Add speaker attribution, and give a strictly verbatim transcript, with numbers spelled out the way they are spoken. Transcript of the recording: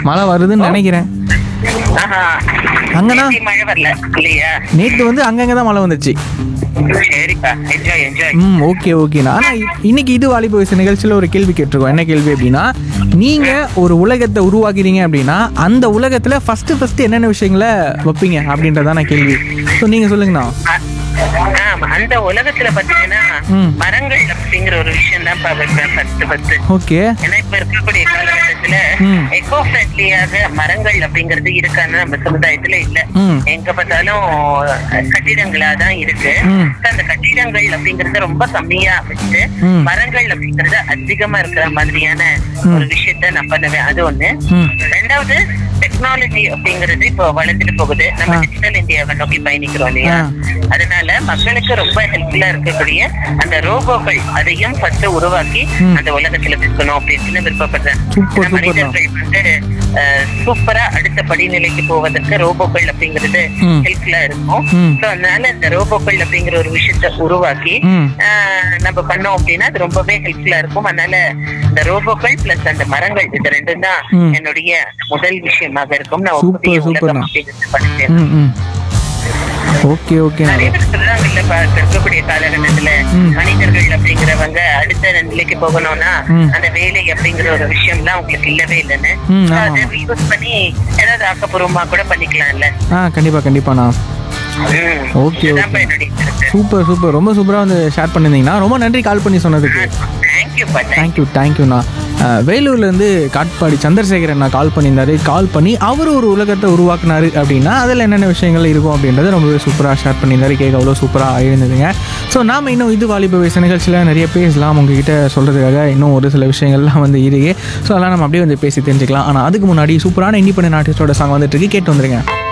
Speaker 1: மழை வருதுன்னு நினைக்கிறேன்.
Speaker 2: ஆஹா.
Speaker 1: அங்கனா
Speaker 2: நேத்தி மழை வரல இல்லையா?
Speaker 1: நேற்று வந்து அங்கங்கே தான் மழை வந்துச்சு.
Speaker 2: சரிப்பா, என்ஜாய் என்ஜாய்.
Speaker 1: ம் ஓகே ஓகேண்ணா. ஆனால் இன்னைக்கு இது வாலிப வயசு நிகழ்ச்சியில் ஒரு கேள்வி கேட்டிருக்கோம். என்ன கேள்வி அப்படின்னா, நீங்கள் ஒரு உலகத்தை உருவாக்குறீங்க அப்படின்னா அந்த உலகத்தில் ஃபஸ்ட்டு ஃபஸ்ட்டு என்னென்ன விஷயங்களை வைப்பீங்க அப்படின்றதான கேள்வி. ஸோ நீங்கள் சொல்லுங்கண்ணா.
Speaker 2: ஆமா, அந்த உலகத்துல பாத்தீங்கன்னா
Speaker 1: ம்.
Speaker 2: மரங்கள் அப்படிங்கிற ஒரு விஷயம் தான் வைப்பேன் ஃபர்ஸ்ட் ஃபர்ஸ்ட்.
Speaker 1: ஓகே.
Speaker 2: ஏன்னா இப்ப இருக்கக்கூடிய காலகட்டத்துல
Speaker 1: ம்.
Speaker 2: எக்கோ ஃப்ரெண்ட்லியாக மரங்கள் அப்படிங்கிறது இருக்கான்னு நம்ம சமுதாயத்துல இல்ல.
Speaker 1: ம்.
Speaker 2: எங்க பார்த்தாலும் கட்டிடங்களா தான் இருக்கு.
Speaker 1: ம்.
Speaker 2: அந்த கட்டிடங்கள் அப்படிங்கறது ரொம்ப கம்மியா வச்சுட்டு
Speaker 1: ம்.
Speaker 2: மரங்கள் அப்படிங்கறது அதிகமா இருக்கிற மாதிரியான ஒரு விஷயத்த நான் பண்ணுவேன். அது ஒண்ணு.
Speaker 1: ம்.
Speaker 2: ரெண்டாவது, டெக்னாலஜி அப்படிங்கிறது இப்போ வளர்ந்துட்டு போகுது. நம்ம
Speaker 1: ஆ.
Speaker 2: டிஜிட்டல் இந்தியாவை நோக்கி பயணிக்கிறோம் இல்லையா?
Speaker 1: ஆ.
Speaker 2: அதனால மக்களுக்கு ரொம்ப ஹெல்ப்ஃபுல்லா இருக்கக்கூடிய அந்த ரோபோக்கள் அதையும் ஃபர்ஸ்ட் உருவாக்கி
Speaker 1: ம்.
Speaker 2: அந்த உலகத்துல விற்கணும் அப்படின்னு விருப்பப்படுறேன்.
Speaker 1: சூப்பர்,
Speaker 2: இந்த
Speaker 1: சூப்பர்ண்ணா.
Speaker 2: மனிதர்கள் வந்து அஹ், சூப்பரா அடுத்த படிநிலைக்கு போவதற்கு ரோபோக்கள் அப்படிங்கிறது
Speaker 1: ம்.
Speaker 2: ஹெல்ப்ஃபுல்லா இருக்கும்.
Speaker 1: ம்.
Speaker 2: So, அதனால இந்த ரோபோக்கள் அப்படிங்கிற ஒரு விஷயத்த உருவாக்கி
Speaker 1: ம்.
Speaker 2: ஆஹ், நம்ம பண்ணோம் அப்படின்னா அது ரொம்பவே ஹெல்ப்ஃபுல்லா இருக்கும். அதனால இந்த ரோபோக்கள் பிளஸ் அந்த மரங்கள் இது ரெண்டும் தான்
Speaker 1: ம்.
Speaker 2: என்னுடைய முதல் விஷயமாக இருக்கும். நான்
Speaker 1: சூப்பர்,
Speaker 2: புதிய உலகம்
Speaker 1: சூப்பர்ண்ணா.
Speaker 2: அப்படிங்கிறது படிச்சேன்.
Speaker 1: ம் ம் ஓகே ஓகே.
Speaker 2: நிறைய பேர் சொல்றாங்க இல்ல, இப்ப இருக்கக்கூடிய காலகட்டத்துல
Speaker 1: ம்.
Speaker 2: மனிதர்கள் அப்படிங்கிறவங்க அடுத்த நிலைக்கு போகணும்னா
Speaker 1: ம்.
Speaker 2: அந்த வேலை அப்படிங்கிற ஒரு விஷயம்லாம் உங்களுக்கு இல்லவே இல்லைன்னு.
Speaker 1: ம்,
Speaker 2: So,
Speaker 1: ஆமா.
Speaker 2: அதை யூஸ் பண்ணி ஏதாவது ஆக்கப்பூர்வமா கூட பண்ணிக்கலாம்ல.
Speaker 1: ஆ கண்டிப்பாக கண்டிப்பாண்ணா.
Speaker 2: ம்.
Speaker 1: ஓகே
Speaker 2: இதுதான்
Speaker 1: ஓகே.
Speaker 2: என்னுடைய கருத்து.
Speaker 1: Super super. ரொம்ப சூப்பராக வந்து ஷேர் பண்ணியிருந்தீங்கண்ணா. ரொம்ப நன்றி கால் பண்ணி சொன்னதுக்கு.
Speaker 2: தேங்க்யூப்பா.
Speaker 1: தேங்க்யூ தேங்க்யூண்ணா. வேலூர்லேருந்து காட்பாடி சந்திரசேகரன் நான் கால் பண்ணியிருந்தாரு. கால் பண்ணி அவர் ஒரு உலகத்தை உருவாக்குனாரு அப்படின்னா அதில் என்னென்ன விஷயங்கள் இருக்கும் அப்படின்றத ரொம்பவே சூப்பராக ஷேர் பண்ணியிருந்தாரு. கேட்க அவ்வளோ சூப்பராக இருந்ததுங்க. ஸோ நாம் இன்னும் இது வாலிப வயசு நிகழ்ச்சியில் நிறைய பேசலாம். உங்ககிட்ட சொல்கிறதுக்காக இன்னும் ஒரு சில விஷயங்கள்லாம் வந்து இருக்கு. ஸோ அதெல்லாம் நம்ம அப்படியே வந்து பேசி தெரிஞ்சுக்கலாம். ஆனால் அதுக்கு முன்னாடி சூப்பரான இண்டிபெண்டன்ட் ஆர்டிஸ்டோட சாங் வந்துட்டு இருக்கு. கேட்டு வந்துருங்க.